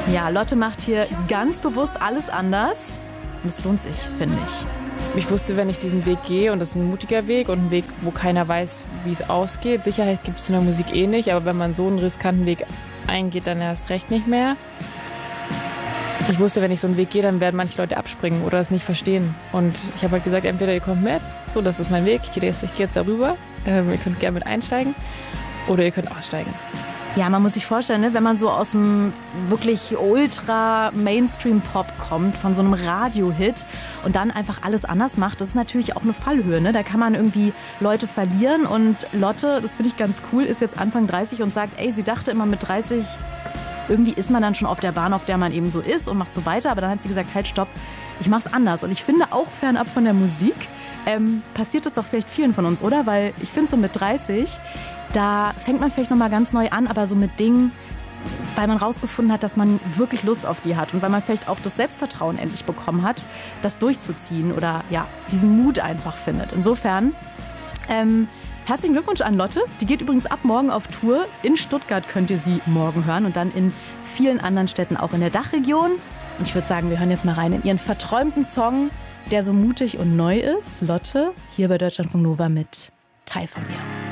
Ja, Lotte macht hier ganz bewusst alles anders. Und es lohnt sich, finde ich. Ich wusste, wenn ich diesen Weg gehe, und das ist ein mutiger Weg und ein Weg, wo keiner weiß, wie es ausgeht. Sicherheit gibt es in der Musik eh nicht, aber wenn man so einen riskanten Weg eingeht, dann erst recht nicht mehr. Ich wusste, wenn ich so einen Weg gehe, dann werden manche Leute abspringen oder es nicht verstehen. Und ich habe halt gesagt, entweder ihr kommt mit, so, das ist mein Weg, ich gehe jetzt darüber, ihr könnt gerne mit einsteigen oder ihr könnt aussteigen. Ja, man muss sich vorstellen, ne, wenn man so aus dem wirklich ultra Mainstream-Pop kommt, von so einem Radio-Hit und dann einfach alles anders macht, das ist natürlich auch eine Fallhöhe. Ne? Da kann man irgendwie Leute verlieren und Lotte, das finde ich ganz cool, ist jetzt Anfang 30 und sagt, ey, sie dachte immer mit 30, irgendwie ist man dann schon auf der Bahn, auf der man eben so ist und macht so weiter. Aber dann hat sie gesagt, halt, stopp, ich mach's anders. Und ich finde auch fernab von der Musik passiert das doch vielleicht vielen von uns, oder? Weil ich finde so mit 30, da fängt man vielleicht nochmal ganz neu an, aber so mit Dingen, weil man rausgefunden hat, dass man wirklich Lust auf die hat und weil man vielleicht auch das Selbstvertrauen endlich bekommen hat, das durchzuziehen oder ja, diesen Mut einfach findet. Insofern, herzlichen Glückwunsch an Lotte. Die geht übrigens ab morgen auf Tour. In Stuttgart könnt ihr sie morgen hören und dann in vielen anderen Städten auch in der Dachregion. Und ich würde sagen, wir hören jetzt mal rein in ihren verträumten Song, der so mutig und neu ist. Lotte, hier bei Deutschlandfunk Nova mit Teil von mir.